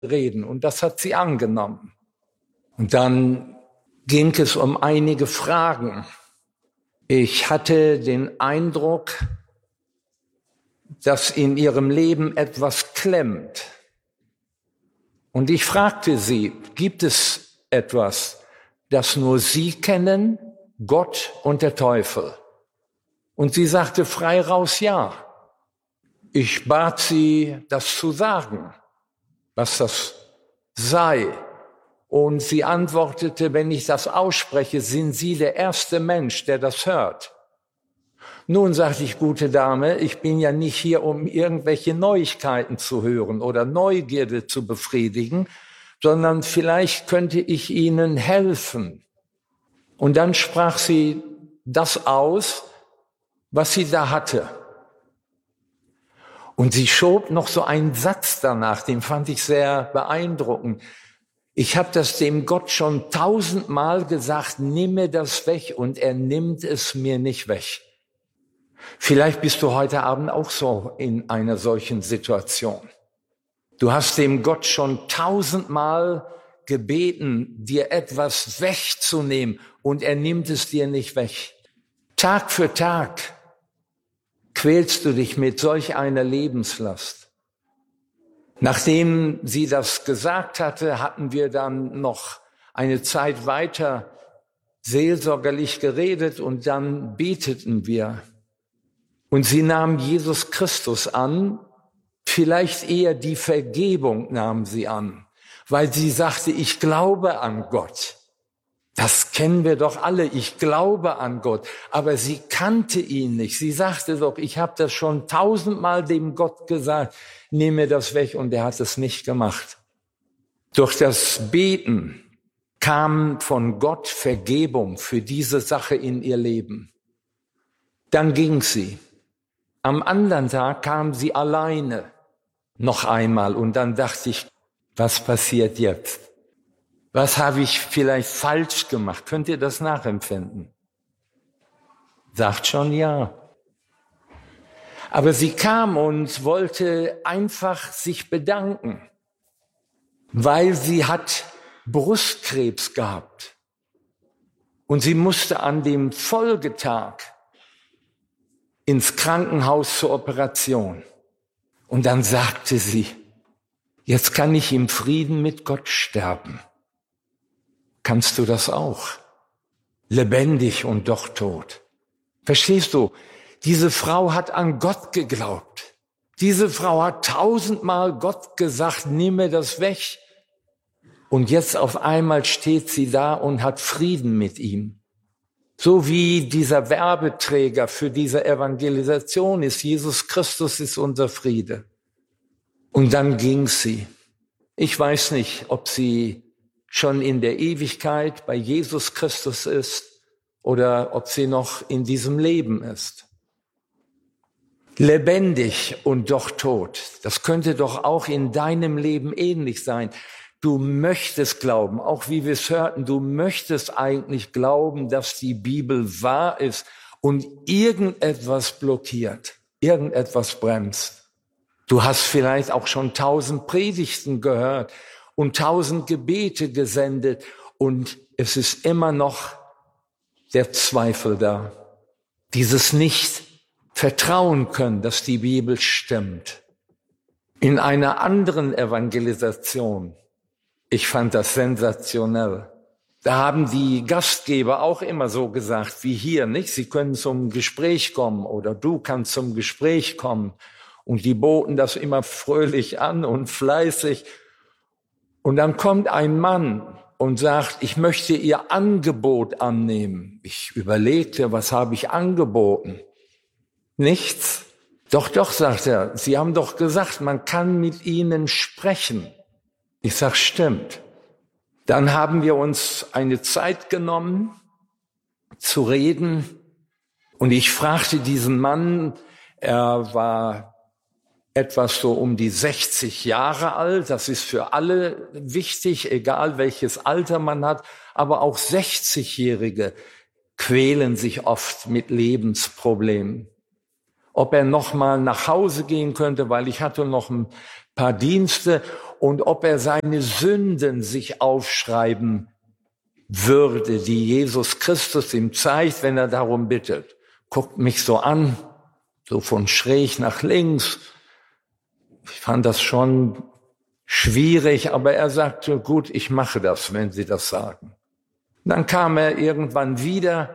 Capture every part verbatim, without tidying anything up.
reden. Und das hat sie angenommen. Und dann ging es um einige Fragen. Ich hatte den Eindruck, dass in ihrem Leben etwas klemmt. Und ich fragte sie, gibt es etwas, das nur Sie kennen, Gott und der Teufel? Und sie sagte frei raus ja. Ich bat sie, das zu sagen, was das sei. Und sie antwortete, wenn ich das ausspreche, sind Sie der erste Mensch, der das hört. Nun, sagte ich, gute Dame, ich bin ja nicht hier, um irgendwelche Neuigkeiten zu hören oder Neugierde zu befriedigen, sondern vielleicht könnte ich Ihnen helfen. Und dann sprach sie das aus, was sie da hatte. Und sie schob noch so einen Satz danach, den fand ich sehr beeindruckend. Ich habe das dem Gott schon tausendmal gesagt, nimm mir das weg, und er nimmt es mir nicht weg. Vielleicht bist du heute Abend auch so in einer solchen Situation. Du hast dem Gott schon tausendmal gebeten, dir etwas wegzunehmen, und er nimmt es dir nicht weg. Tag für Tag quälst du dich mit solch einer Lebenslast. Nachdem sie das gesagt hatte, hatten wir dann noch eine Zeit weiter seelsorgerlich geredet, und dann beteten wir. Und sie nahm Jesus Christus an, vielleicht eher die Vergebung nahm sie an, weil sie sagte, ich glaube an Gott. Das kennen wir doch alle, ich glaube an Gott. Aber sie kannte ihn nicht. Sie sagte doch, ich habe das schon tausendmal dem Gott gesagt, nimm mir das weg, und er hat es nicht gemacht. Durch das Beten kam von Gott Vergebung für diese Sache in ihr Leben. Dann ging sie. Am anderen Tag kam sie alleine noch einmal, und dann dachte ich, was passiert jetzt? Was habe ich vielleicht falsch gemacht? Könnt ihr das nachempfinden? Sagt schon ja. Aber sie kam und wollte einfach sich bedanken, weil sie hat Brustkrebs gehabt. Und sie musste an dem Folgetag ins Krankenhaus zur Operation. Und dann sagte sie, jetzt kann ich im Frieden mit Gott sterben. Kannst du das auch? Lebendig und doch tot. Verstehst du? Diese Frau hat an Gott geglaubt. Diese Frau hat tausendmal Gott gesagt, nimm mir das weg. Und jetzt auf einmal steht sie da und hat Frieden mit ihm. So wie dieser Werbeträger für diese Evangelisation ist. Jesus Christus ist unser Friede. Und dann ging sie. Ich weiß nicht, ob sie schon in der Ewigkeit bei Jesus Christus ist oder ob sie noch in diesem Leben ist. Lebendig und doch tot. Das könnte doch auch in deinem Leben ähnlich sein. Du möchtest glauben, auch wie wir es hörten, du möchtest eigentlich glauben, dass die Bibel wahr ist, und irgendetwas blockiert, irgendetwas bremst. Du hast vielleicht auch schon tausend Predigten gehört und tausend Gebete gesendet, und es ist immer noch der Zweifel da. Dieses nicht vertrauen können, dass die Bibel stimmt. In einer anderen Evangelisation, ich fand das sensationell, da haben die Gastgeber auch immer so gesagt wie hier, nicht? Sie können zum Gespräch kommen oder du kannst zum Gespräch kommen. Und die boten das immer fröhlich an und fleißig. Und dann kommt ein Mann und sagt, ich möchte Ihr Angebot annehmen. Ich überlegte, was habe ich angeboten? Nichts. Doch, doch, sagt er, Sie haben doch gesagt, man kann mit Ihnen sprechen. Ich sag, stimmt. Dann haben wir uns eine Zeit genommen, zu reden. Und ich fragte diesen Mann, er war etwas so um die sechzig Jahre alt. Das ist für alle wichtig, egal welches Alter man hat. Aber auch sechzigjährige quälen sich oft mit Lebensproblemen. ob er noch mal nach Hause gehen könnte, weil ich hatte noch ein paar Dienste, und ob er seine Sünden sich aufschreiben würde, die Jesus Christus ihm zeigt, wenn er darum bittet. Guckt mich so an, so von schräg nach links. Ich fand das schon schwierig, aber er sagte, gut, ich mache das, wenn Sie das sagen. Dann kam er irgendwann wieder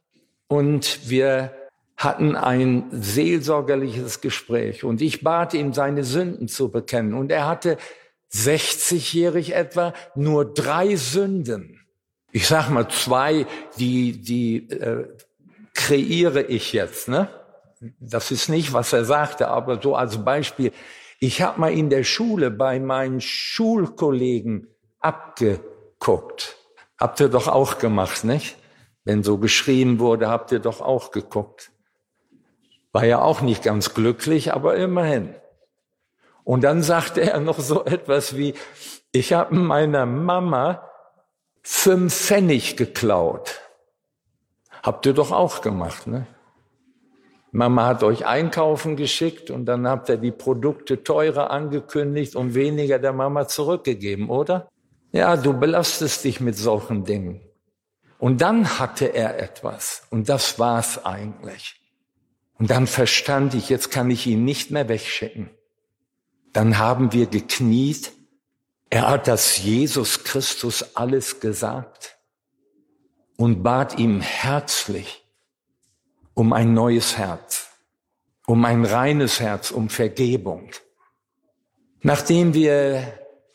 und wir hatten ein seelsorgerliches Gespräch und ich bat ihn, seine Sünden zu bekennen. Und er hatte sechzigjährig etwa nur drei Sünden. Ich sag mal zwei, die, die äh, kreiere ich jetzt, ne? Das ist nicht, was er sagte, aber so als Beispiel. Ich habe mal in der Schule bei meinen Schulkollegen abgeguckt. Habt ihr doch auch gemacht, nicht? Wenn so geschrien wurde, habt ihr doch auch geguckt. War ja auch nicht ganz glücklich, aber immerhin. Und dann sagte er noch so etwas wie, ich habe meiner Mama fünf Pfennig geklaut. Habt ihr doch auch gemacht, ne? Mama hat euch einkaufen geschickt und dann habt ihr die Produkte teurer angekündigt und weniger der Mama zurückgegeben, oder? Ja, du belastest dich mit solchen Dingen. Und dann hatte er etwas und das war's eigentlich. Und dann verstand ich, jetzt kann ich ihn nicht mehr wegschicken. Dann haben wir gekniet. Er hat das Jesus Christus alles gesagt und bat ihm herzlich um ein neues Herz, um ein reines Herz, um Vergebung. Nachdem wir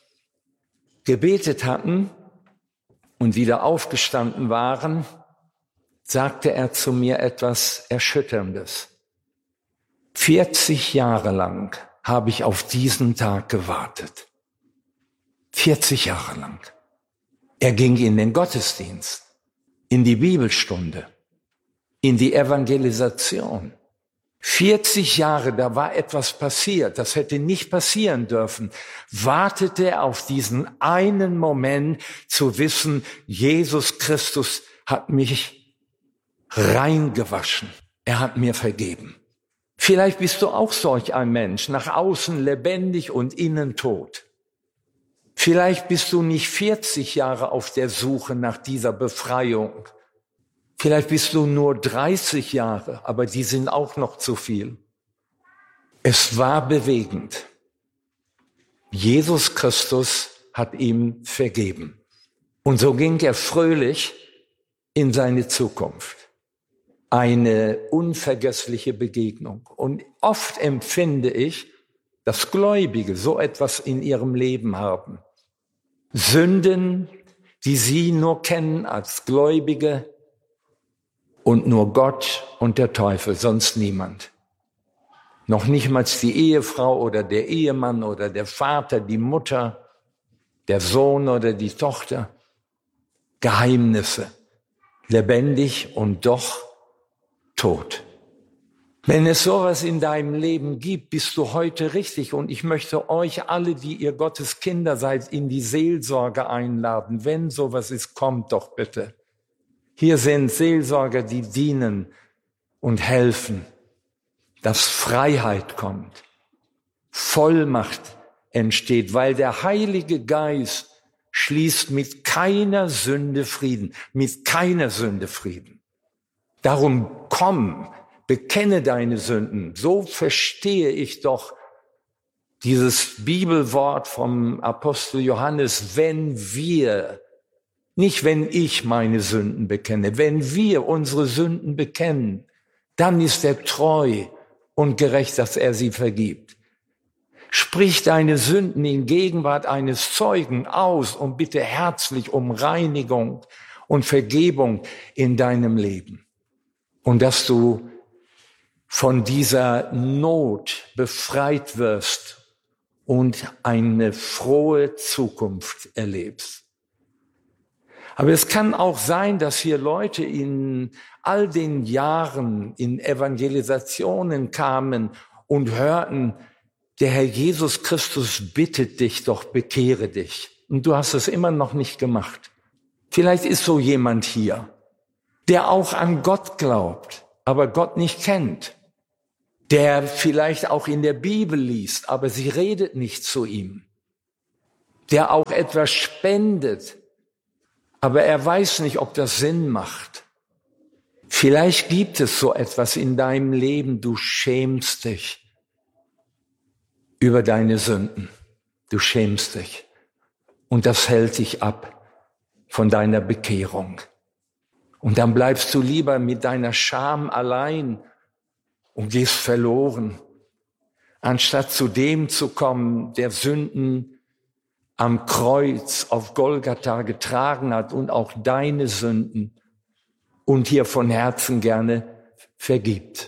gebetet hatten und wieder aufgestanden waren, sagte er zu mir etwas Erschütterndes. vierzig Jahre lang habe ich auf diesen Tag gewartet. vierzig Jahre lang. Er ging in den Gottesdienst, in die Bibelstunde, in die Evangelisation. vierzig Jahre, da war etwas passiert, das hätte nicht passieren dürfen. Wartete er auf diesen einen Moment zu wissen, Jesus Christus hat mich reingewaschen. Er hat mir vergeben. Vielleicht bist du auch solch ein Mensch, nach außen lebendig und innen tot. Vielleicht bist du nicht vierzig Jahre auf der Suche nach dieser Befreiung. Vielleicht bist du nur dreißig Jahre, aber die sind auch noch zu viel. Es war bewegend. Jesus Christus hat ihm vergeben. Und so ging er fröhlich in seine Zukunft. Eine unvergessliche Begegnung. Und oft empfinde ich, dass Gläubige so etwas in ihrem Leben haben. Sünden, die sie nur kennen als Gläubige und nur Gott und der Teufel, sonst niemand. Noch nicht mal die Ehefrau oder der Ehemann oder der Vater, die Mutter, der Sohn oder die Tochter. Geheimnisse, lebendig und doch tot. Wenn es sowas in deinem Leben gibt, bist du heute richtig. Und ich möchte euch alle, die ihr Gottes Kinder seid, in die Seelsorge einladen. Wenn sowas ist, kommt doch bitte. Hier sind Seelsorger, die dienen und helfen, dass Freiheit kommt, Vollmacht entsteht, weil der Heilige Geist schließt mit keiner Sünde Frieden, mit keiner Sünde Frieden. Darum komm, bekenne deine Sünden. So verstehe ich doch dieses Bibelwort vom Apostel Johannes, wenn wir, nicht wenn ich meine Sünden bekenne, wenn wir unsere Sünden bekennen, dann ist er treu und gerecht, dass er sie vergibt. Sprich deine Sünden in Gegenwart eines Zeugen aus und bitte herzlich um Reinigung und Vergebung in deinem Leben. Und dass du von dieser Not befreit wirst und eine frohe Zukunft erlebst. Aber es kann auch sein, dass hier Leute in all den Jahren in Evangelisationen kamen und hörten, der Herr Jesus Christus bittet dich doch, bekehre dich. Und du hast es immer noch nicht gemacht. Vielleicht ist so jemand hier, der auch an Gott glaubt, aber Gott nicht kennt. der vielleicht auch in der Bibel liest, aber sie redet nicht zu ihm, der auch etwas spendet, aber er weiß nicht, ob das Sinn macht. Vielleicht gibt es so etwas in deinem Leben, du schämst dich über deine Sünden. Du schämst dich. Und das hält dich ab von deiner Bekehrung. Und dann bleibst du lieber mit deiner Scham allein und gehst verloren, anstatt zu dem zu kommen, der Sünden am Kreuz auf Golgatha getragen hat und auch deine Sünden und hier von Herzen gerne vergibt.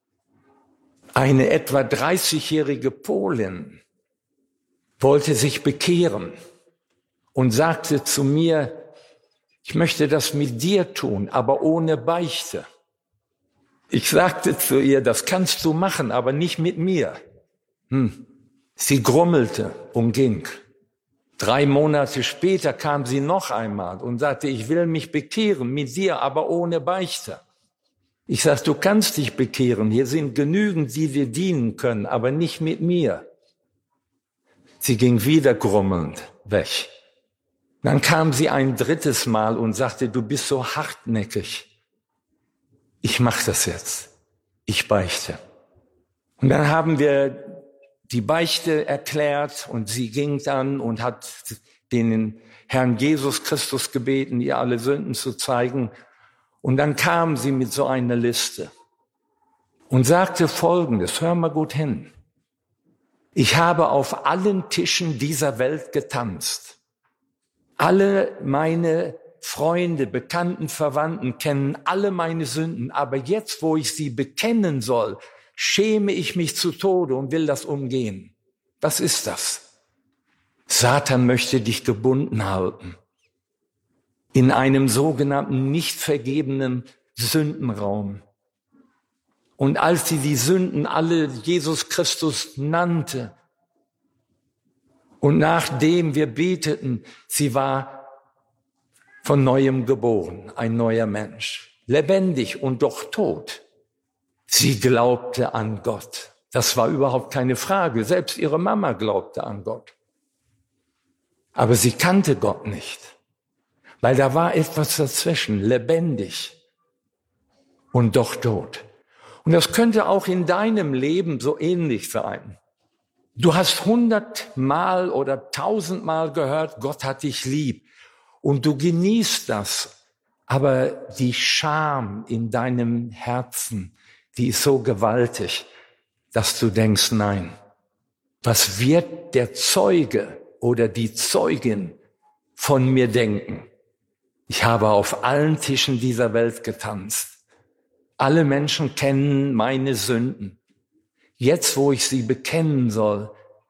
Eine etwa dreißigjährige Polin wollte sich bekehren und sagte zu mir, ich möchte das mit dir tun, aber ohne Beichte. Ich sagte zu ihr, das kannst du machen, aber nicht mit mir. Hm. Sie grummelte und ging. Drei Monate später kam sie noch einmal und sagte, ich will mich bekehren mit dir, aber ohne Beichte. Ich sag, du kannst dich bekehren, hier sind genügend, die dir dienen können, aber nicht mit mir. Sie ging wieder grummelnd weg. Dann kam sie ein drittes Mal und sagte, du bist so hartnäckig. Ich mache das jetzt. Ich beichte. Und dann haben wir die Beichte erklärt und sie ging dann und hat den Herrn Jesus Christus gebeten, ihr alle Sünden zu zeigen. Und dann kam sie mit so einer Liste und sagte Folgendes, hör mal gut hin. Ich habe auf allen Tischen dieser Welt getanzt. Alle meine Freunde, Bekannten, Verwandten kennen alle meine Sünden. Aber jetzt, wo ich sie bekennen soll, schäme ich mich zu Tode und will das umgehen. Was ist das? Satan möchte dich gebunden halten. In einem sogenannten nicht vergebenen Sündenraum. Und als sie die Sünden alle Jesus Christus nannte und nachdem wir beteten, sie war von Neuem geboren, ein neuer Mensch, lebendig und doch tot. Sie glaubte an Gott. Das war überhaupt keine Frage. Selbst ihre Mama glaubte an Gott. Aber sie kannte Gott nicht. Weil da war etwas dazwischen, lebendig und doch tot. Und das könnte auch in deinem Leben so ähnlich sein. Du hast hundertmal oder tausendmal gehört, Gott hat dich lieb. Und du genießt das. Aber die Scham in deinem Herzen, die ist so gewaltig, dass du denkst, nein, was wird der Zeuge oder die Zeugin von mir denken? Ich habe auf allen Tischen dieser Welt getanzt. Alle Menschen kennen meine Sünden. Jetzt, wo ich sie bekennen soll,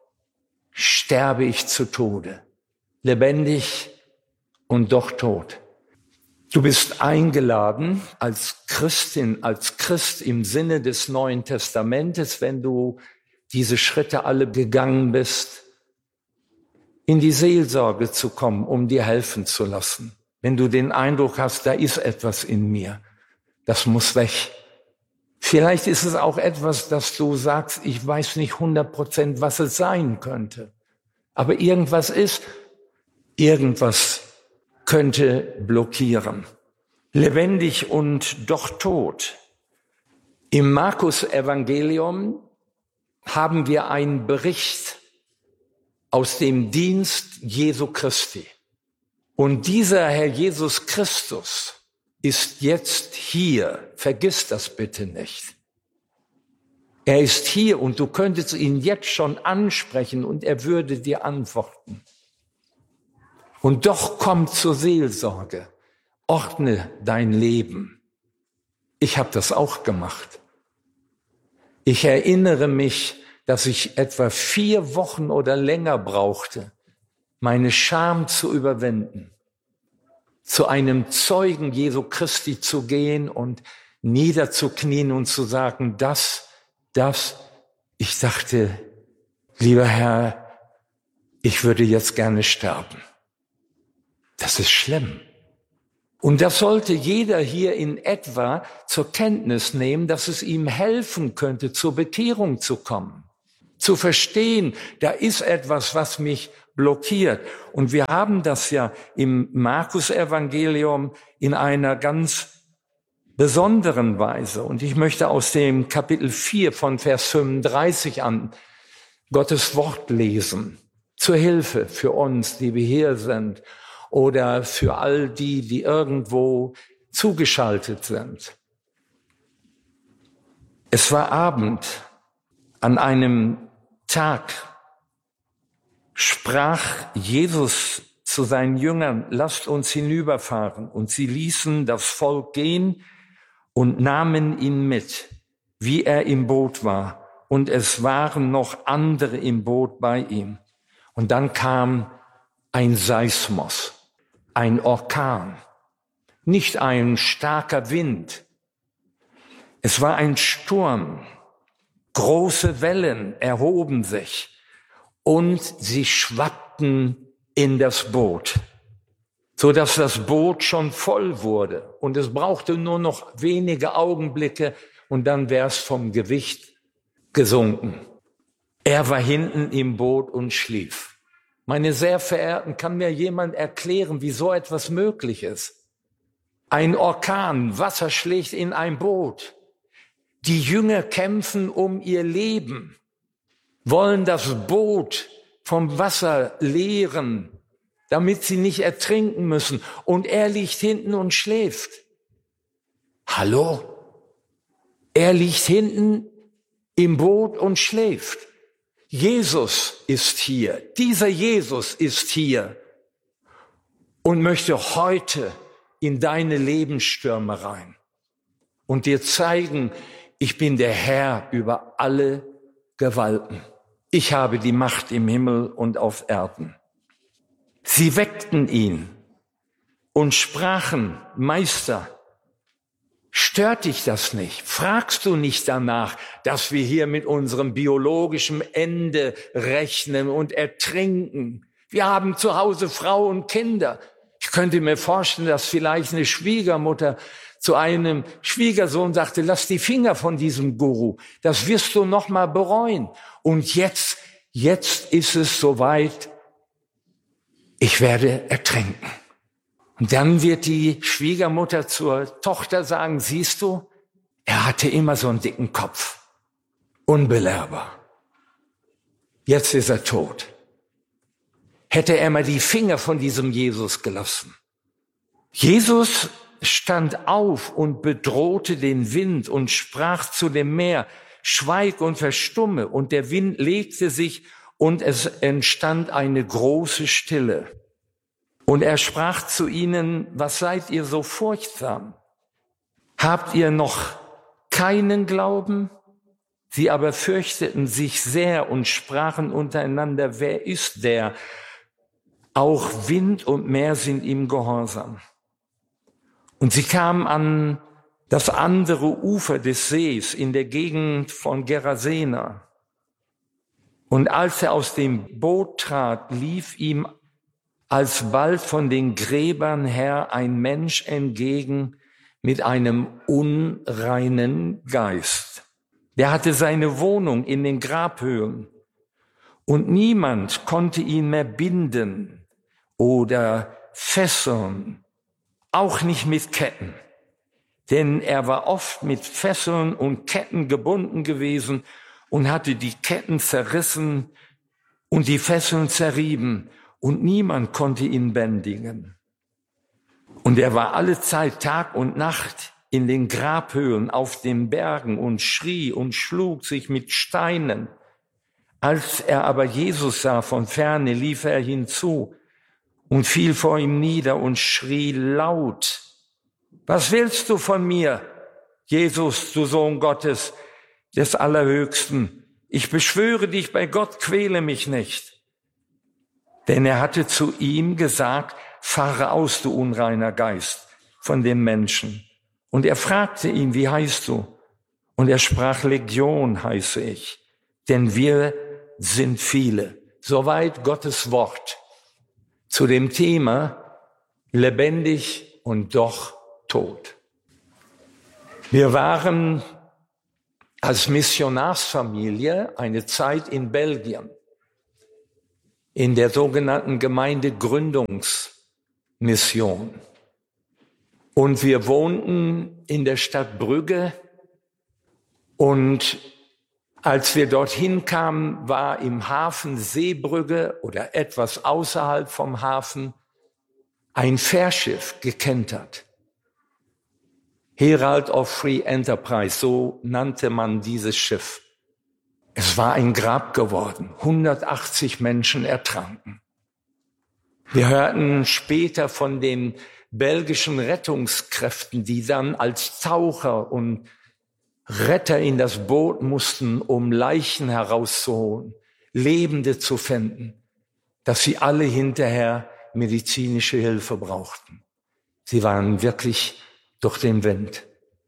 sterbe ich zu Tode. Lebendig und doch tot. Du bist eingeladen als Christin, als Christ im Sinne des Neuen Testamentes, wenn du diese Schritte alle gegangen bist, in die Seelsorge zu kommen, um dir helfen zu lassen. Wenn du den Eindruck hast, da ist etwas in mir, das muss weg. Vielleicht ist es auch etwas, dass du sagst, ich weiß nicht hundert Prozent, was es sein könnte. Aber irgendwas ist, irgendwas könnte blockieren. Lebendig und doch tot. Im Markus-Evangelium haben wir einen Bericht aus dem Dienst Jesu Christi. Und dieser Herr Jesus Christus ist jetzt hier. Vergiss das bitte nicht. Er ist hier und du könntest ihn jetzt schon ansprechen und er würde dir antworten. Und doch komm zur Seelsorge. Ordne dein Leben. Ich habe das auch gemacht. Ich erinnere mich, dass ich etwa vier Wochen oder länger brauchte, meine Scham zu überwinden, zu einem Zeugen Jesu Christi zu gehen und niederzuknien und zu sagen, das, das. Ich dachte, lieber Herr, ich würde jetzt gerne sterben. Das ist schlimm. Und das sollte jeder hier in etwa zur Kenntnis nehmen, dass es ihm helfen könnte, zur Bekehrung zu kommen, zu verstehen, da ist etwas, was mich blockiert. Und wir haben das ja im Markus-Evangelium in einer ganz besonderen Weise. Und ich möchte aus dem Kapitel vier von Vers fünfunddreißig an Gottes Wort lesen, zur Hilfe für uns, die wir hier sind, oder für all die, die irgendwo zugeschaltet sind. Es war Abend. An einem Tag sprach Jesus zu seinen Jüngern, lasst uns hinüberfahren. Und sie ließen das Volk gehen und nahmen ihn mit, wie er im Boot war. Und es waren noch andere im Boot bei ihm. Und dann kam ein Seismos, ein Orkan, nicht ein starker Wind. Es war ein Sturm. Große Wellen erhoben sich und sie schwappten in das Boot, so dass das Boot schon voll wurde. Und es brauchte nur noch wenige Augenblicke und dann wäre es vom Gewicht gesunken. Er war hinten im Boot und schlief. Meine sehr verehrten, kann mir jemand erklären, wie so etwas möglich ist? Ein Orkan, Wasser schlägt in ein Boot. Die Jünger kämpfen um ihr Leben, wollen das Boot vom Wasser leeren, damit sie nicht ertrinken müssen. Und er liegt hinten und schläft. Hallo? Er liegt hinten im Boot und schläft. Jesus ist hier. Dieser Jesus ist hier und möchte heute in deine Lebensstürme rein und dir zeigen, ich bin der Herr über alle Gewalten. Ich habe die Macht im Himmel und auf Erden. Sie weckten ihn und sprachen, Meister, stört dich das nicht? Fragst du nicht danach, dass wir hier mit unserem biologischen Ende rechnen und ertrinken? Wir haben zu Hause Frau und Kinder. Ich könnte mir vorstellen, dass vielleicht eine Schwiegermutter zu einem Schwiegersohn sagte, lass die Finger von diesem Guru, das wirst du noch mal bereuen. Und jetzt, jetzt ist es soweit, ich werde ertrinken. Und dann wird die Schwiegermutter zur Tochter sagen, siehst du, er hatte immer so einen dicken Kopf, unbelehrbar. Jetzt ist er tot. Hätte er mal die Finger von diesem Jesus gelassen. Jesus stand auf und bedrohte den Wind und sprach zu dem Meer, schweig und verstumme. Und der Wind legte sich und es entstand eine große Stille. Und er sprach zu ihnen, was seid ihr so furchtsam? Habt ihr noch keinen Glauben? Sie aber fürchteten sich sehr und sprachen untereinander, wer ist der? Auch Wind und Meer sind ihm gehorsam. Und sie kamen an das andere Ufer des Sees in der Gegend von Gerasena. Und als er aus dem Boot trat, lief ihm alsbald von den Gräbern her ein Mensch entgegen mit einem unreinen Geist. Der hatte seine Wohnung in den Grabhöhen und niemand konnte ihn mehr binden oder fesseln, auch nicht mit Ketten, denn er war oft mit Fesseln und Ketten gebunden gewesen und hatte die Ketten zerrissen und die Fesseln zerrieben und niemand konnte ihn bändigen. Und er war alle Zeit Tag und Nacht in den Grabhöhlen auf den Bergen und schrie und schlug sich mit Steinen. Als er aber Jesus sah von ferne, lief er hinzu und fiel vor ihm nieder und schrie laut, was willst du von mir, Jesus, du Sohn Gottes, des Allerhöchsten? Ich beschwöre dich bei Gott, quäle mich nicht. Denn er hatte zu ihm gesagt, fahre aus, du unreiner Geist, von den Menschen. Und er fragte ihn, wie heißt du? Und er sprach, Legion heiße ich, denn wir sind viele. Soweit Gottes Wort zu dem Thema lebendig und doch tot. Wir waren als Missionarsfamilie eine Zeit in Belgien, in der sogenannten Gemeindegründungsmission. Und wir wohnten in der Stadt Brügge. Und als wir dorthin kamen, war im Hafen Seebrügge oder etwas außerhalb vom Hafen ein Fährschiff gekentert. Herald of Free Enterprise, so nannte man dieses Schiff. Es war ein Grab geworden. hundertachtzig Menschen ertranken. Wir hörten später von den belgischen Rettungskräften, die dann als Taucher und Retter in das Boot mussten, um Leichen herauszuholen, Lebende zu finden, dass sie alle hinterher medizinische Hilfe brauchten. Sie waren wirklich durch den Wind.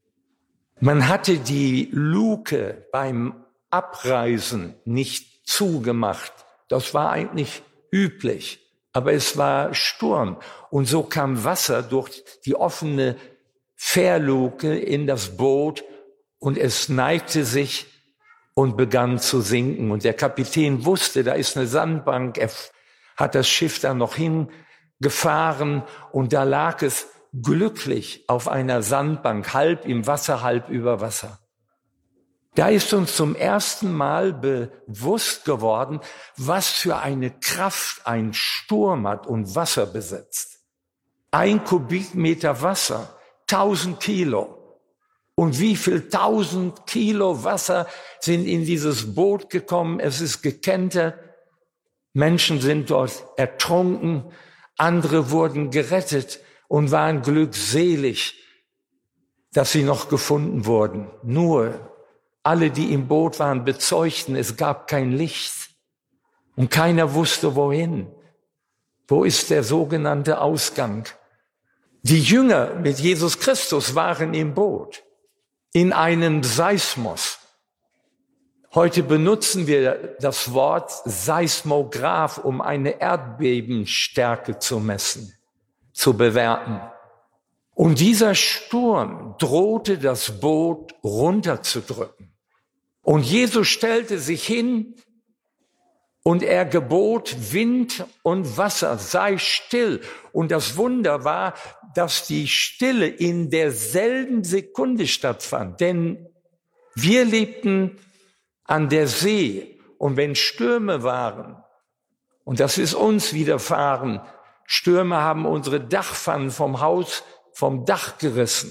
Man hatte die Luke beim Abreisen nicht zugemacht. Das war eigentlich üblich. Aber es war Sturm. Und so kam Wasser durch die offene Fährluke in das Boot und es neigte sich und begann zu sinken. Und der Kapitän wusste, da ist eine Sandbank. Er hat das Schiff dann noch hingefahren und da lag es glücklich auf einer Sandbank, halb im Wasser, halb über Wasser. Da ist uns zum ersten Mal bewusst geworden, was für eine Kraft ein Sturm hat und Wasser besitzt. Ein Kubikmeter Wasser, tausend Kilo. Und wie viel tausend Kilo Wasser sind in dieses Boot gekommen? Es ist gekentert. Menschen sind dort ertrunken. Andere wurden gerettet und waren glückselig, dass sie noch gefunden wurden. Nur alle, die im Boot waren, bezeugten, es gab kein Licht und keiner wusste, wohin. Wo ist der sogenannte Ausgang? Die Jünger mit Jesus Christus waren im Boot, in einem Seismos. Heute benutzen wir das Wort Seismograph, um eine Erdbebenstärke zu messen, zu bewerten. Und dieser Sturm drohte, das Boot runterzudrücken. Und Jesus stellte sich hin und er gebot, Wind und Wasser, sei still. Und das Wunder war, dass die Stille in derselben Sekunde stattfand. Denn wir lebten an der See und wenn Stürme waren, und das ist uns widerfahren, Stürme haben unsere Dachpfannen vom Haus, vom Dach gerissen.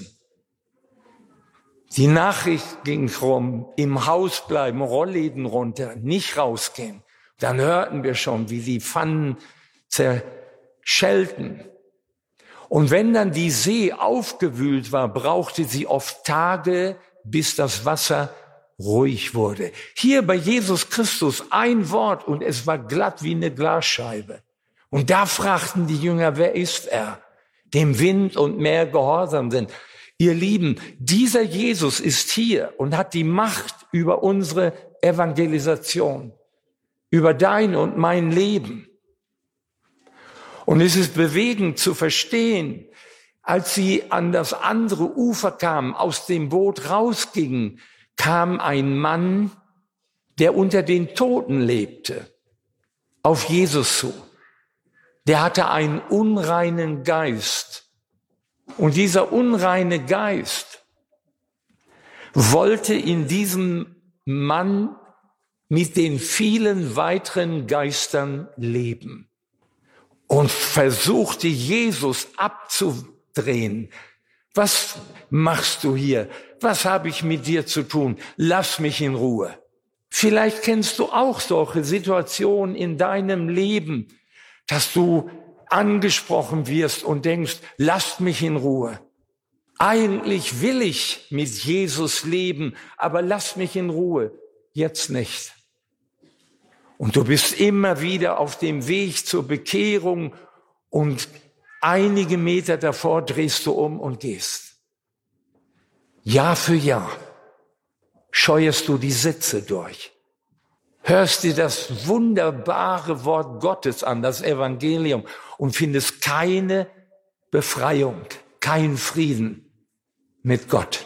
Die Nachricht ging rum, im Haus bleiben, Rollläden runter, nicht rausgehen. Dann hörten wir schon, wie die Pfannen zerschellten. Und wenn dann die See aufgewühlt war, brauchte sie oft Tage, bis das Wasser ruhig wurde. Hier bei Jesus Christus ein Wort und es war glatt wie eine Glasscheibe. Und da fragten die Jünger, wer ist er? Dem Wind und Meer gehorsam sind. Ihr Lieben, dieser Jesus ist hier und hat die Macht über unsere Evangelisation, über dein und mein Leben. Und es ist bewegend zu verstehen, als sie an das andere Ufer kamen, aus dem Boot rausgingen, kam ein Mann, der unter den Toten lebte, auf Jesus zu. Der hatte einen unreinen Geist. Und dieser unreine Geist wollte in diesem Mann mit den vielen weiteren Geistern leben und versuchte Jesus abzudrehen. Was machst du hier? Was habe ich mit dir zu tun? Lass mich in Ruhe. Vielleicht kennst du auch solche Situationen in deinem Leben, dass du angesprochen wirst und denkst, lasst mich in Ruhe. Eigentlich will ich mit Jesus leben, aber lass mich in Ruhe. Jetzt nicht. Und du bist immer wieder auf dem Weg zur Bekehrung und einige Meter davor drehst du um und gehst. Jahr für Jahr scheuerst du die Sitze durch. Hörst dir das wunderbare Wort Gottes an, das Evangelium, und findest keine Befreiung, keinen Frieden mit Gott.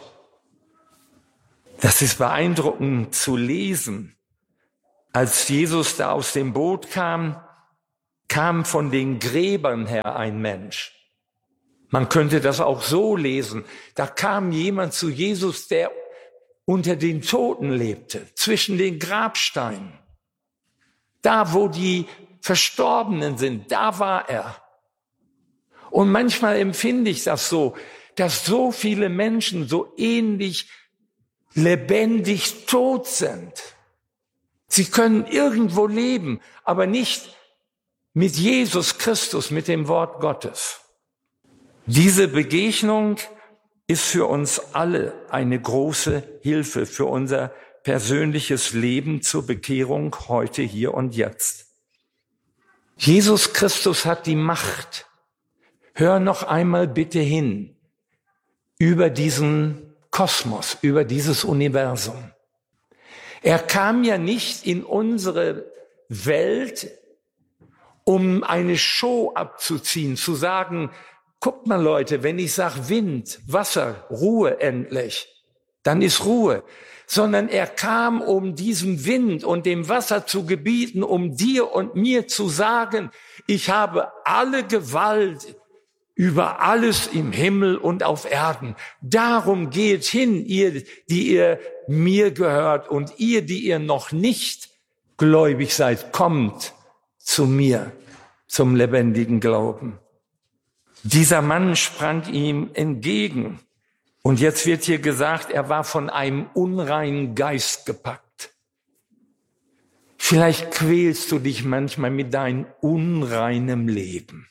Das ist beeindruckend zu lesen. Als Jesus da aus dem Boot kam, kam von den Gräbern her ein Mensch. Man könnte das auch so lesen. Da kam jemand zu Jesus, der unter den Toten lebte, zwischen den Grabsteinen. Da, wo die Verstorbenen sind, da war er. Und manchmal empfinde ich das so, dass so viele Menschen so ähnlich lebendig tot sind. Sie können irgendwo leben, aber nicht mit Jesus Christus, mit dem Wort Gottes. Diese Begegnung ist für uns alle eine große Hilfe für unser persönliches Leben zur Bekehrung heute, hier und jetzt. Jesus Christus hat die Macht. Hör noch einmal bitte hin über diesen Kosmos, über dieses Universum. Er kam ja nicht in unsere Welt, um eine Show abzuziehen, zu sagen, guckt mal Leute, wenn ich sage Wind, Wasser, Ruhe endlich, dann ist Ruhe. Sondern er kam, um diesem Wind und dem Wasser zu gebieten, um dir und mir zu sagen, ich habe alle Gewalt über alles im Himmel und auf Erden. Darum geht hin, ihr, die ihr mir gehört, und ihr, die ihr noch nicht gläubig seid, kommt zu mir, zum lebendigen Glauben. Dieser Mann sprang ihm entgegen. Und jetzt wird hier gesagt, er war von einem unreinen Geist gepackt. Vielleicht quälst du dich manchmal mit deinem unreinem Leben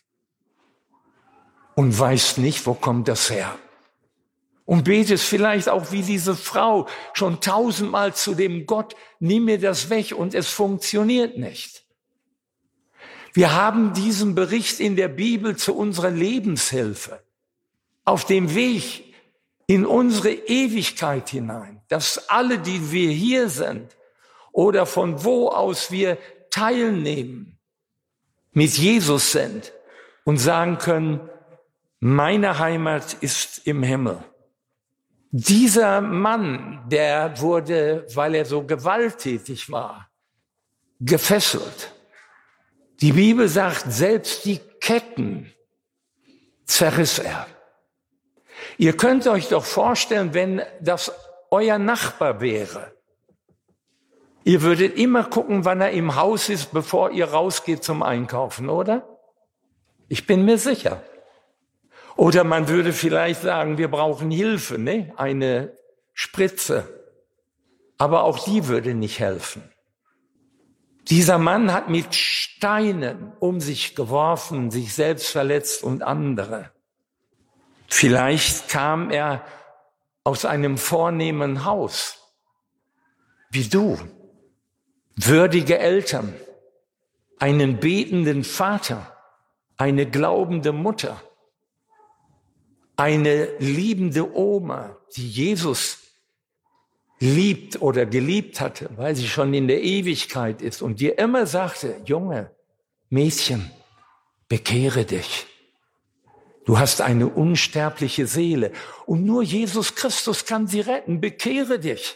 und weißt nicht, wo kommt das her. Und betest vielleicht auch wie diese Frau schon tausendmal zu dem Gott, nimm mir das weg, und es funktioniert nicht. Wir haben diesen Bericht in der Bibel zu unserer Lebenshilfe auf dem Weg in unsere Ewigkeit hinein, dass alle, die wir hier sind oder von wo aus wir teilnehmen, mit Jesus sind und sagen können, meine Heimat ist im Himmel. Dieser Mann, der wurde, weil er so gewalttätig war, gefesselt. Die Bibel sagt, selbst die Ketten zerriss er. Ihr könnt euch doch vorstellen, wenn das euer Nachbar wäre. Ihr würdet immer gucken, wann er im Haus ist, bevor ihr rausgeht zum Einkaufen, oder? Ich bin mir sicher. Oder man würde vielleicht sagen, wir brauchen Hilfe, ne? Eine Spritze. Aber auch die würde nicht helfen. Dieser Mann hat mit Steinen um sich geworfen, sich selbst verletzt und andere. Vielleicht kam er aus einem vornehmen Haus, wie du, würdige Eltern, einen betenden Vater, eine glaubende Mutter, eine liebende Oma, die Jesus liebt oder geliebt hatte, weil sie schon in der Ewigkeit ist und dir immer sagte, Junge, Mädchen, bekehre dich. Du hast eine unsterbliche Seele und nur Jesus Christus kann sie retten. Bekehre dich.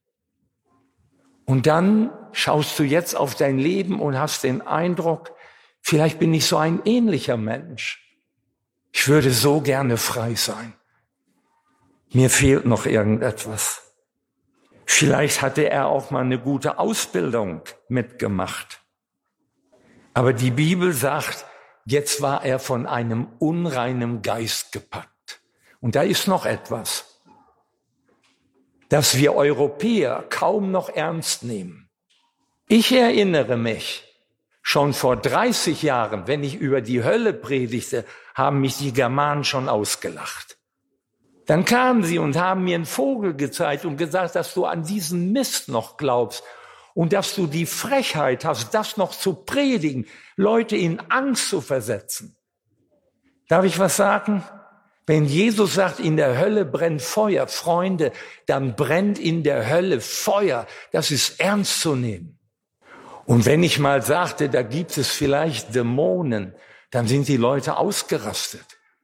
Und dann schaust du jetzt auf dein Leben und hast den Eindruck, vielleicht bin ich so ein ähnlicher Mensch. Ich würde so gerne frei sein. Mir fehlt noch irgendetwas. Vielleicht hatte er auch mal eine gute Ausbildung mitgemacht. Aber die Bibel sagt, jetzt war er von einem unreinen Geist gepackt. Und da ist noch etwas, das wir Europäer kaum noch ernst nehmen. Ich erinnere mich, schon vor dreißig Jahren, wenn ich über die Hölle predigte, haben mich die Germanen schon ausgelacht. Dann kamen sie und haben mir einen Vogel gezeigt und gesagt, dass du an diesen Mist noch glaubst und dass du die Frechheit hast, das noch zu predigen, Leute in Angst zu versetzen. Darf ich was sagen? Wenn Jesus sagt, in der Hölle brennt Feuer, Freunde, dann brennt in der Hölle Feuer. Das ist ernst zu nehmen. Und wenn ich mal sagte, da gibt es vielleicht Dämonen, dann sind die Leute ausgerastet.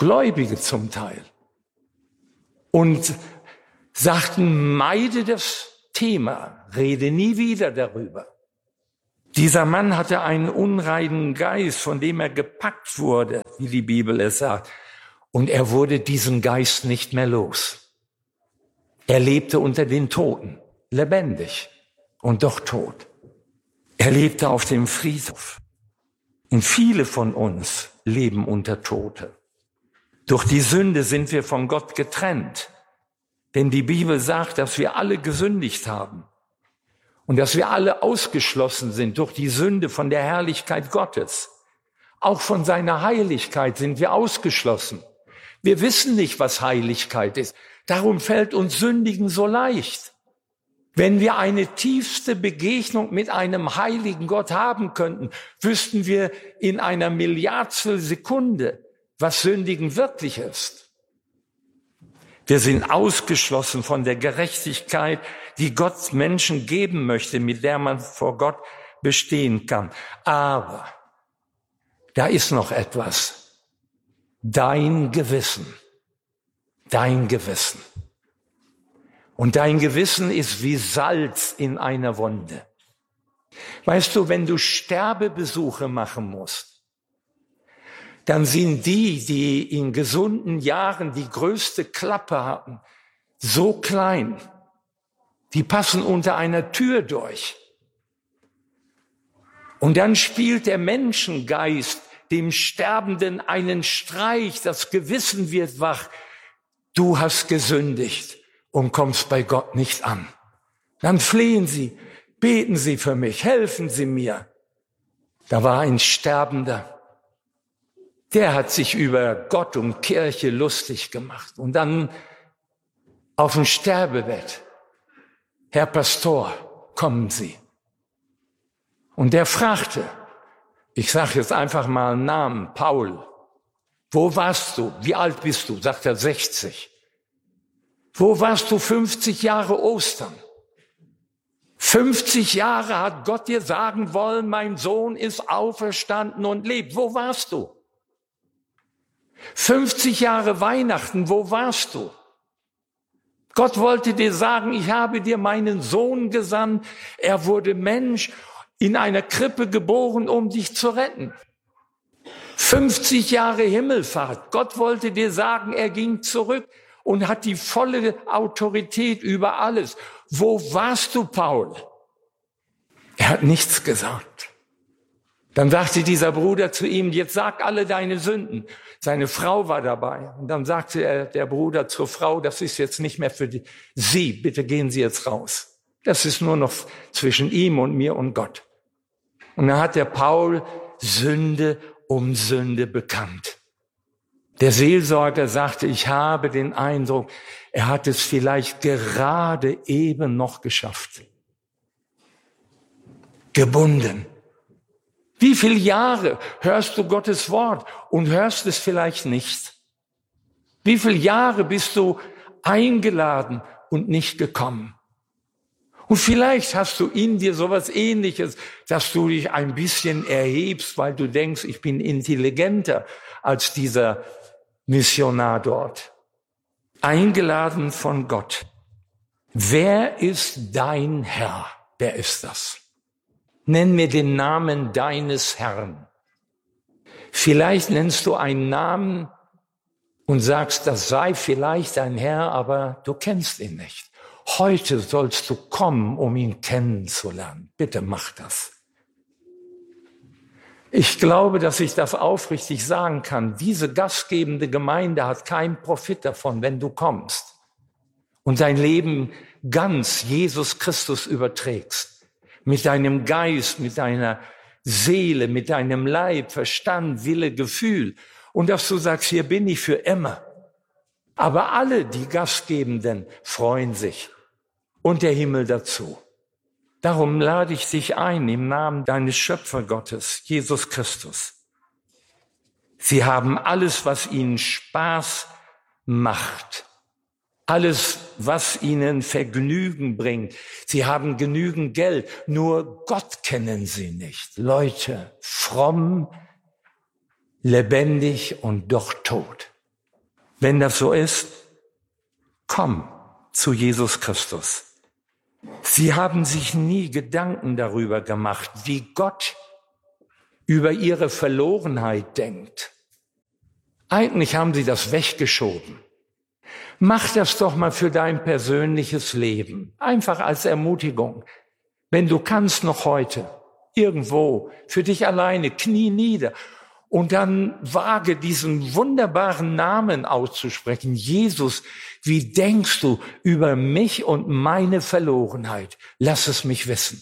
Gläubige zum Teil, und sagten, meide das Thema, rede nie wieder darüber. Dieser Mann hatte einen unreinen Geist, von dem er gepackt wurde, wie die Bibel es sagt. Und er wurde diesen Geist nicht mehr los. Er lebte unter den Toten, lebendig und doch tot. Er lebte auf dem Friedhof. Und viele von uns leben unter Tote. Durch die Sünde sind wir von Gott getrennt. Denn die Bibel sagt, dass wir alle gesündigt haben. Und dass wir alle ausgeschlossen sind durch die Sünde von der Herrlichkeit Gottes. Auch von seiner Heiligkeit sind wir ausgeschlossen. Wir wissen nicht, was Heiligkeit ist. Darum fällt uns Sündigen so leicht. Wenn wir eine tiefste Begegnung mit einem heiligen Gott haben könnten, wüssten wir in einer Milliardstel Sekunde, was Sündigen wirklich ist. Wir sind ausgeschlossen von der Gerechtigkeit, die Gott Menschen geben möchte, mit der man vor Gott bestehen kann. Aber da ist noch etwas. Dein Gewissen. Dein Gewissen. Und dein Gewissen ist wie Salz in einer Wunde. Weißt du, wenn du Sterbebesuche machen musst, dann sind die, die in gesunden Jahren die größte Klappe hatten, so klein. Die passen unter einer Tür durch. Und dann spielt der Menschengeist dem Sterbenden einen Streich. Das Gewissen wird wach. Du hast gesündigt und kommst bei Gott nicht an. Dann flehen sie, beten sie für mich, helfen sie mir. Da war ein Sterbender. Der hat sich über Gott und Kirche lustig gemacht. Und dann auf dem Sterbebett, Herr Pastor, kommen Sie. Und der fragte, ich sage jetzt einfach mal einen Namen, Paul, wo warst du? Wie alt bist du? Sagt er, sechzig. Wo warst du fünfzig Jahre Ostern? fünfzig Jahre hat Gott dir sagen wollen, mein Sohn ist auferstanden und lebt. Wo warst du? fünfzig Jahre Weihnachten, wo warst du? Gott wollte dir sagen, ich habe dir meinen Sohn gesandt. Er wurde Mensch, in einer Krippe geboren, um dich zu retten. fünfzig Jahre Himmelfahrt. Gott wollte dir sagen, er ging zurück und hat die volle Autorität über alles. Wo warst du, Paul? Er hat nichts gesagt. Dann sagte dieser Bruder zu ihm, jetzt sag alle deine Sünden. Seine Frau war dabei. Und dann sagte er, der Bruder zur Frau, das ist jetzt nicht mehr für die, Sie, bitte gehen Sie jetzt raus. Das ist nur noch zwischen ihm und mir und Gott. Und dann hat der Paul Sünde um Sünde bekannt. Der Seelsorger sagte, ich habe den Eindruck, er hat es vielleicht gerade eben noch geschafft. Gebunden. Wie viele Jahre hörst du Gottes Wort und hörst es vielleicht nicht? Wie viele Jahre bist du eingeladen und nicht gekommen? Und vielleicht hast du in dir sowas Ähnliches, dass du dich ein bisschen erhebst, weil du denkst, ich bin intelligenter als dieser Missionar dort. Eingeladen von Gott. Wer ist dein Herr? Wer ist das? Nenn mir den Namen deines Herrn. Vielleicht nennst du einen Namen und sagst, das sei vielleicht dein Herr, aber du kennst ihn nicht. Heute sollst du kommen, um ihn kennenzulernen. Bitte mach das. Ich glaube, dass ich das aufrichtig sagen kann. Diese gastgebende Gemeinde hat keinen Profit davon, wenn du kommst und dein Leben ganz Jesus Christus überträgst. Mit deinem Geist, mit deiner Seele, mit deinem Leib, Verstand, Wille, Gefühl. Und dass du sagst, hier bin ich für immer. Aber alle, die Gastgebenden, freuen sich. Und der Himmel dazu. Darum lade ich dich ein im Namen deines Schöpfergottes, Jesus Christus. Sie haben alles, was ihnen Spaß macht. Alles, was ihnen Vergnügen bringt. Sie haben genügend Geld, nur Gott kennen sie nicht. Leute, fromm, lebendig und doch tot. Wenn das so ist, komm zu Jesus Christus. Sie haben sich nie Gedanken darüber gemacht, wie Gott über ihre Verlorenheit denkt. Eigentlich haben sie das weggeschoben. Mach das doch mal für dein persönliches Leben. Einfach als Ermutigung. Wenn du kannst noch heute, irgendwo, für dich alleine, knie nieder und dann wage diesen wunderbaren Namen auszusprechen. Jesus, wie denkst du über mich und meine Verlorenheit? Lass es mich wissen.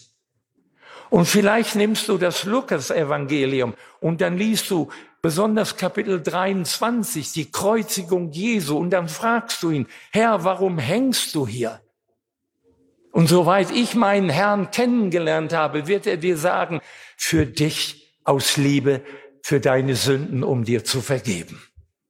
Und vielleicht nimmst du das Lukas-Evangelium und dann liest du besonders Kapitel dreiundzwanzig, die Kreuzigung Jesu, und dann fragst du ihn, Herr, warum hängst du hier? Und soweit ich meinen Herrn kennengelernt habe, wird er dir sagen, für dich aus Liebe, für deine Sünden, um dir zu vergeben.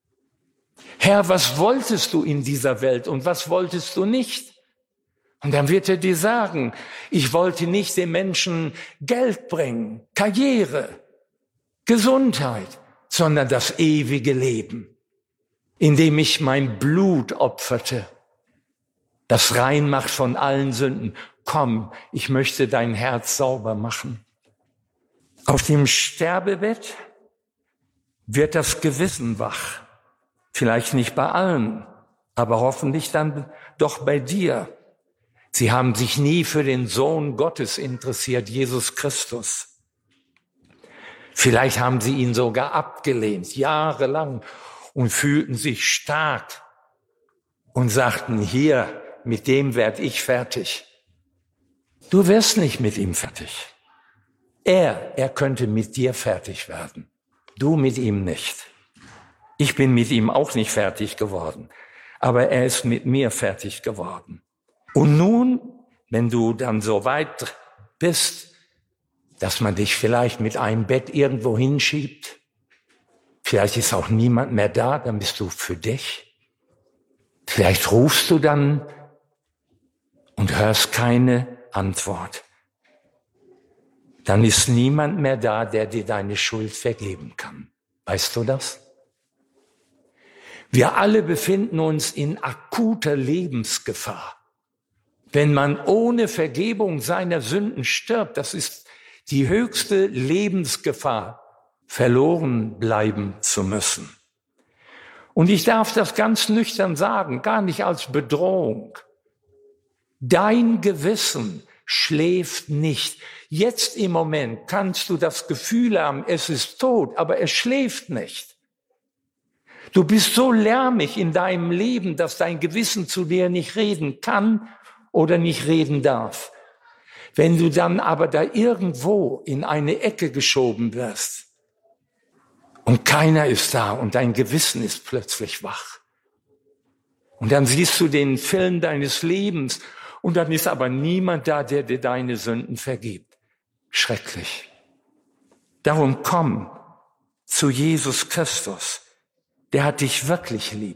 Herr, was wolltest du in dieser Welt und was wolltest du nicht? Und dann wird er dir sagen, ich wollte nicht den Menschen Geld bringen, Karriere, Gesundheit, sondern das ewige Leben, indem ich mein Blut opferte, das rein macht von allen Sünden. Komm, ich möchte dein Herz sauber machen. Auf dem Sterbebett wird das Gewissen wach. Vielleicht nicht bei allen, aber hoffentlich dann doch bei dir. Sie haben sich nie für den Sohn Gottes interessiert, Jesus Christus. Vielleicht haben sie ihn sogar abgelehnt, jahrelang, und fühlten sich stark und sagten, hier, mit dem werde ich fertig. Du wirst nicht mit ihm fertig. Er, er könnte mit dir fertig werden. Du mit ihm nicht. Ich bin mit ihm auch nicht fertig geworden, aber er ist mit mir fertig geworden. Und nun, wenn du dann so weit bist, dass man dich vielleicht mit einem Bett irgendwo hinschiebt, vielleicht ist auch niemand mehr da, dann bist du für dich. Vielleicht rufst du dann und hörst keine Antwort. Dann ist niemand mehr da, der dir deine Schuld vergeben kann. Weißt du das? Wir alle befinden uns in akuter Lebensgefahr. Wenn man ohne Vergebung seiner Sünden stirbt, das ist die höchste Lebensgefahr, verloren bleiben zu müssen. Und ich darf das ganz nüchtern sagen, gar nicht als Bedrohung. Dein Gewissen schläft nicht. Jetzt im Moment kannst du das Gefühl haben, es ist tot, aber es schläft nicht. Du bist so lärmig in deinem Leben, dass dein Gewissen zu dir nicht reden kann oder nicht reden darf. Wenn du dann aber da irgendwo in eine Ecke geschoben wirst und keiner ist da und dein Gewissen ist plötzlich wach. Und dann siehst du den Film deines Lebens und dann ist aber niemand da, der dir deine Sünden vergibt. Schrecklich. Darum komm zu Jesus Christus. Der hat dich wirklich lieb.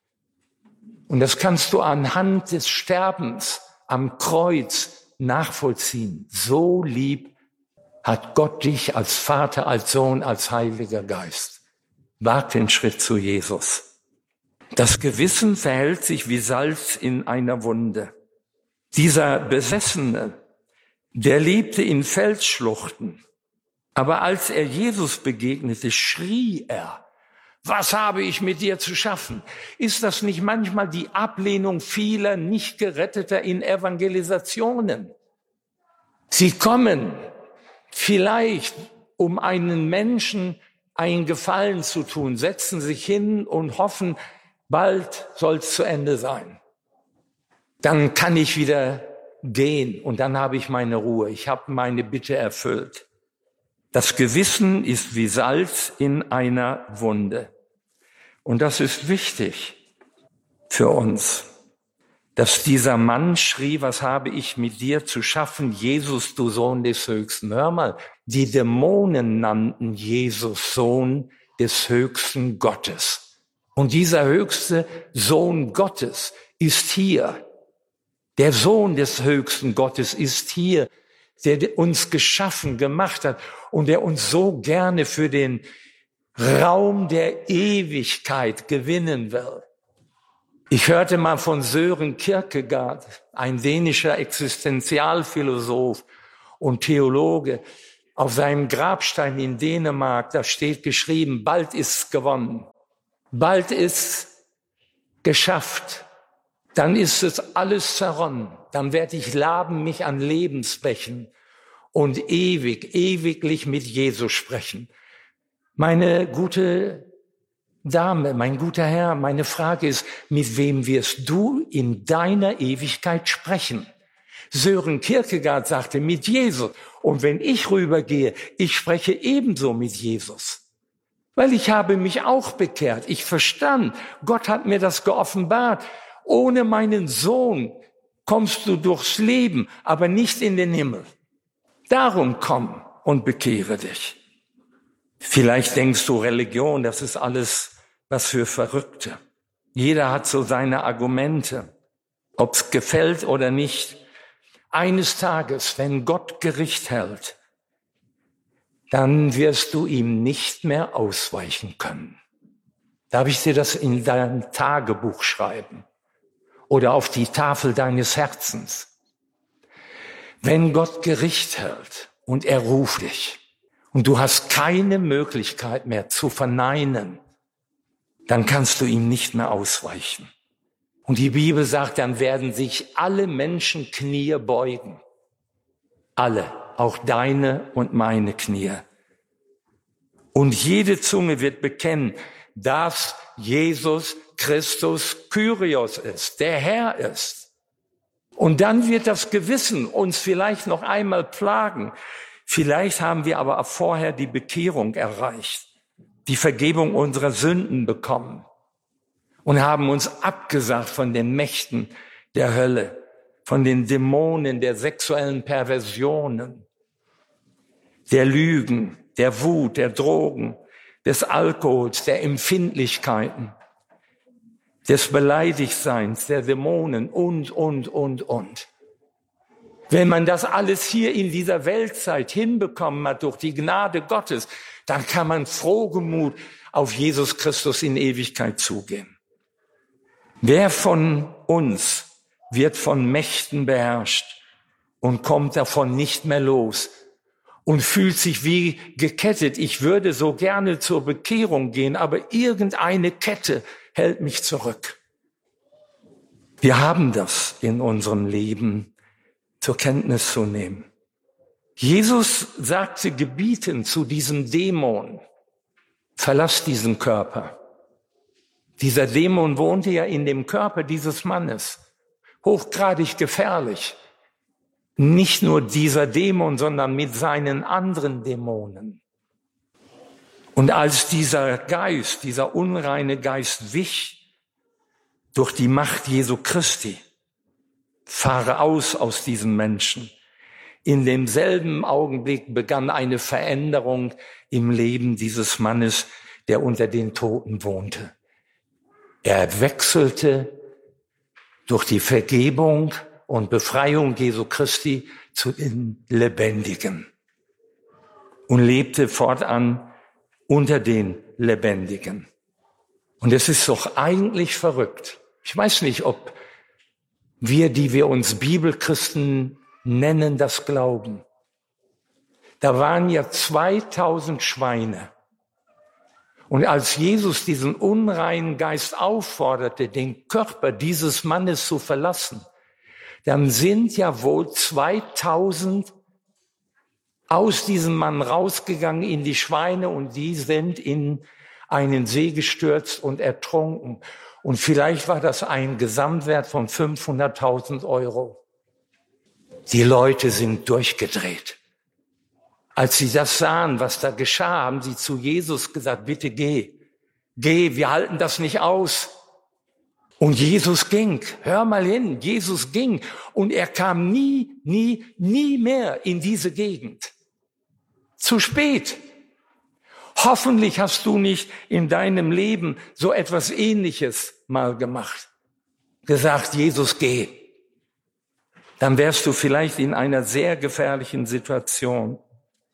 Und das kannst du anhand des Sterbens am Kreuz nachvollziehen. So lieb hat Gott dich als Vater, als Sohn, als Heiliger Geist. Wag den Schritt zu Jesus. Das Gewissen verhält sich wie Salz in einer Wunde. Dieser Besessene, der lebte in Felsschluchten. Aber als er Jesus begegnete, schrie er, was habe ich mit dir zu schaffen? Ist das nicht manchmal die Ablehnung vieler Nicht-Geretteter in Evangelisationen? Sie kommen vielleicht, um einen Menschen einen Gefallen zu tun, setzen sich hin und hoffen, bald soll es zu Ende sein. Dann kann ich wieder gehen und dann habe ich meine Ruhe. Ich habe meine Bitte erfüllt. Das Gewissen ist wie Salz in einer Wunde. Und das ist wichtig für uns, dass dieser Mann schrie, was habe ich mit dir zu schaffen, Jesus, du Sohn des Höchsten. Hör mal, die Dämonen nannten Jesus Sohn des höchsten Gottes. Und dieser höchste Sohn Gottes ist hier. Der Sohn des höchsten Gottes ist hier, der uns geschaffen, gemacht hat und der uns so gerne für den Raum der Ewigkeit gewinnen will. Ich hörte mal von Søren Kierkegaard, ein dänischer Existenzialphilosoph und Theologe. Auf seinem Grabstein in Dänemark, da steht geschrieben, bald ist's gewonnen. Bald ist's geschafft. Dann ist es alles zerronnen. Dann werde ich laben mich an Lebensbächen und ewig, ewiglich mit Jesus sprechen. Meine gute Dame, mein guter Herr, meine Frage ist, mit wem wirst du in deiner Ewigkeit sprechen? Søren Kierkegaard sagte, mit Jesus. Und wenn ich rübergehe, ich spreche ebenso mit Jesus. Weil ich habe mich auch bekehrt. Ich verstand, Gott hat mir das geoffenbart. Ohne meinen Sohn kommst du durchs Leben, aber nicht in den Himmel. Darum komm und bekehre dich. Vielleicht denkst du, Religion, das ist alles was für Verrückte. Jeder hat so seine Argumente, ob's gefällt oder nicht. Eines Tages, wenn Gott Gericht hält, dann wirst du ihm nicht mehr ausweichen können. Darf ich dir das in dein Tagebuch schreiben oder auf die Tafel deines Herzens? Wenn Gott Gericht hält und er ruft dich und du hast keine Möglichkeit mehr zu verneinen, dann kannst du ihm nicht mehr ausweichen. Und die Bibel sagt, dann werden sich alle Menschen Knie beugen. Alle, auch deine und meine Knie. Und jede Zunge wird bekennen, dass Jesus Christus Kyrios ist, der Herr ist. Und dann wird das Gewissen uns vielleicht noch einmal plagen. Vielleicht haben wir aber auch vorher die Bekehrung erreicht, die Vergebung unserer Sünden bekommen und haben uns abgesagt von den Mächten der Hölle, von den Dämonen der sexuellen Perversionen, der Lügen, der Wut, der Drogen, des Alkohols, der Empfindlichkeiten, des Beleidigtseins, der Dämonen und, und, und, und. Wenn man das alles hier in dieser Weltzeit hinbekommen hat durch die Gnade Gottes, dann kann man frohgemut auf Jesus Christus in Ewigkeit zugehen. Wer von uns wird von Mächten beherrscht und kommt davon nicht mehr los und fühlt sich wie gekettet? Ich würde so gerne zur Bekehrung gehen, aber irgendeine Kette hält mich zurück. Wir haben das in unserem Leben zur Kenntnis zu nehmen. Jesus sagte gebietend zu diesem Dämon, verlass diesen Körper. Dieser Dämon wohnte ja in dem Körper dieses Mannes. Hochgradig gefährlich. Nicht nur dieser Dämon, sondern mit seinen anderen Dämonen. Und als dieser Geist, dieser unreine Geist wich durch die Macht Jesu Christi, fahre aus aus diesem Menschen. In demselben Augenblick begann eine Veränderung im Leben dieses Mannes, der unter den Toten wohnte. Er wechselte durch die Vergebung und Befreiung Jesu Christi zu den Lebendigen und lebte fortan unter den Lebendigen. Und es ist doch eigentlich verrückt. Ich weiß nicht, ob wir, die wir uns Bibelchristen nennen, das glauben. Da waren ja zweitausend Schweine. Und als Jesus diesen unreinen Geist aufforderte, den Körper dieses Mannes zu verlassen, dann sind ja wohl zweitausend aus diesem Mann rausgegangen in die Schweine und die sind in einen See gestürzt und ertrunken. Und vielleicht war das ein Gesamtwert von fünfhunderttausend Euro. Die Leute sind durchgedreht. Als sie das sahen, was da geschah, haben sie zu Jesus gesagt, bitte geh, geh, wir halten das nicht aus. Und Jesus ging, hör mal hin, Jesus ging und er kam nie, nie, nie mehr in diese Gegend. Zu spät. Hoffentlich hast du nicht in deinem Leben so etwas Ähnliches mal gemacht. Gesagt, Jesus, geh. Dann wärst du vielleicht in einer sehr gefährlichen Situation.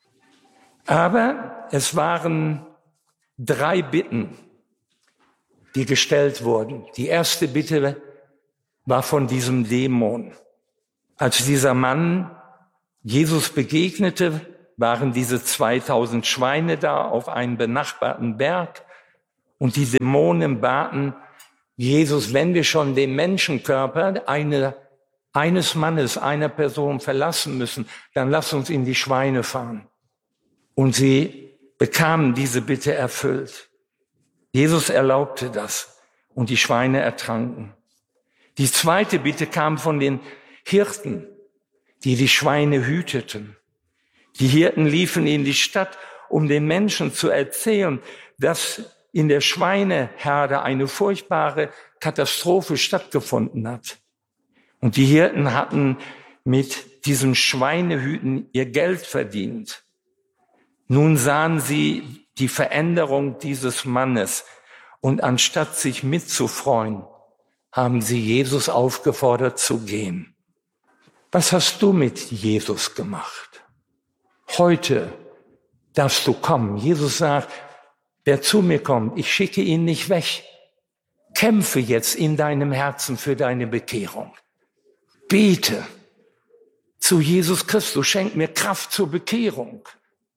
Aber es waren drei Bitten, die gestellt wurden. Die erste Bitte war von diesem Dämon. Als dieser Mann Jesus begegnete, waren diese zweitausend Schweine da auf einem benachbarten Berg und die Dämonen baten Jesus, wenn wir schon den Menschenkörper eine, eines Mannes, einer Person verlassen müssen, dann lass uns in die Schweine fahren. Und sie bekamen diese Bitte erfüllt. Jesus erlaubte das und die Schweine ertranken. Die zweite Bitte kam von den Hirten, die die Schweine hüteten. Die Hirten liefen in die Stadt, um den Menschen zu erzählen, dass in der Schweineherde eine furchtbare Katastrophe stattgefunden hat. Und die Hirten hatten mit diesen Schweinehüten ihr Geld verdient. Nun sahen sie die Veränderung dieses Mannes und anstatt sich mitzufreuen, haben sie Jesus aufgefordert zu gehen. Was hast du mit Jesus gemacht? Heute darfst du kommen. Jesus sagt, wer zu mir kommt, ich schicke ihn nicht weg. Kämpfe jetzt in deinem Herzen für deine Bekehrung. Bete zu Jesus Christus, schenk mir Kraft zur Bekehrung.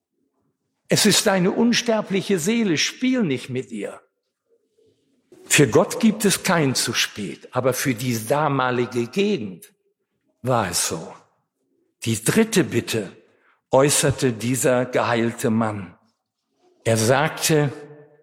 Es ist deine unsterbliche Seele, spiel nicht mit ihr. Für Gott gibt es kein zu spät, aber für die damalige Gegend war es so. Die dritte Bitte äußerte dieser geheilte Mann. Er sagte,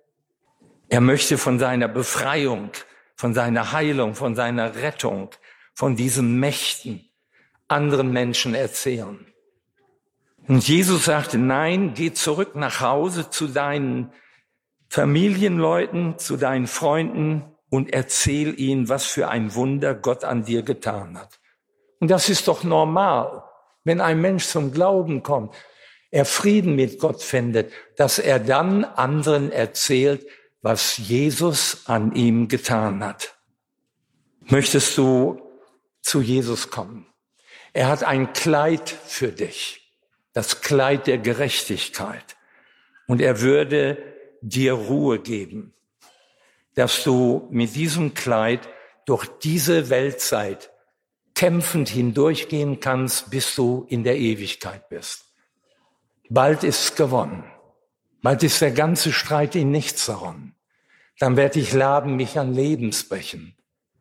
er möchte von seiner Befreiung, von seiner Heilung, von seiner Rettung, von diesen Mächten anderen Menschen erzählen. Und Jesus sagte, nein, geh zurück nach Hause zu deinen Familienleuten, zu deinen Freunden und erzähl ihnen, was für ein Wunder Gott an dir getan hat. Und das ist doch normal, wenn ein Mensch zum Glauben kommt, er Frieden mit Gott findet, dass er dann anderen erzählt, was Jesus an ihm getan hat. Möchtest du zu Jesus kommen? Er hat ein Kleid für dich. Das Kleid der Gerechtigkeit. Und er würde dir Ruhe geben, dass du mit diesem Kleid durch diese Weltzeit kämpfend hindurchgehen kannst, bis du in der Ewigkeit bist. Bald ist's gewonnen. Bald ist der ganze Streit in nichts erronnen. Dann werde ich laden mich an Lebensbrechen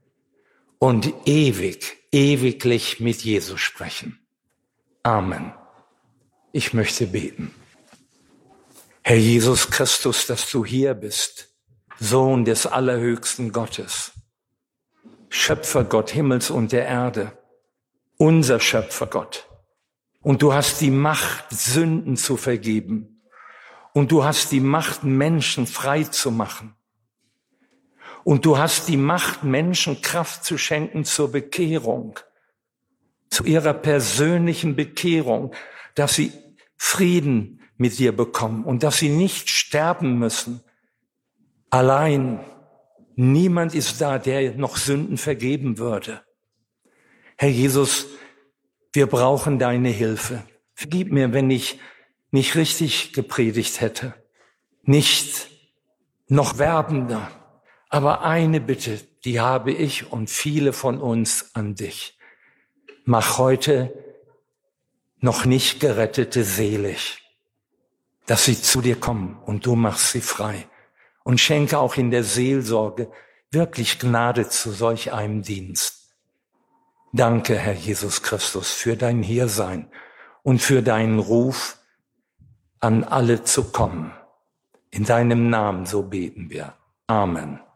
und ewig, ewiglich mit Jesus sprechen. Amen. Ich möchte beten. Herr Jesus Christus, dass du hier bist, Sohn des allerhöchsten Gottes, Schöpfer Gott Himmels und der Erde, unser Schöpfer Gott. Und du hast die Macht, Sünden zu vergeben. Und du hast die Macht, Menschen frei zu machen. Und du hast die Macht, Menschen Kraft zu schenken zur Bekehrung, zu ihrer persönlichen Bekehrung, dass sie Frieden mit dir bekommen und dass sie nicht sterben müssen. Allein, niemand ist da, der noch Sünden vergeben würde. Herr Jesus, wir brauchen deine Hilfe. Vergib mir, wenn ich nicht richtig gepredigt hätte, nicht noch werbender. Aber eine Bitte, die habe ich und viele von uns an dich. Mach heute noch nicht Gerettete selig, dass sie zu dir kommen und du machst sie frei. Und schenke auch in der Seelsorge wirklich Gnade zu solch einem Dienst. Danke, Herr Jesus Christus, für dein Hiersein und für deinen Ruf, an alle zu kommen. In deinem Namen, so beten wir. Amen.